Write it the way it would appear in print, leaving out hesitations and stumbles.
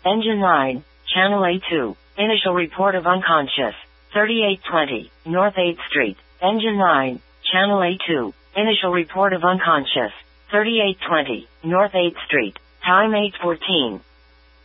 Engine 9, Channel A2. Initial report of unconscious. 3820, North 8th Street. Engine 9, Channel A2. Initial report of unconscious. 3820, North 8th Street. Time 8:14.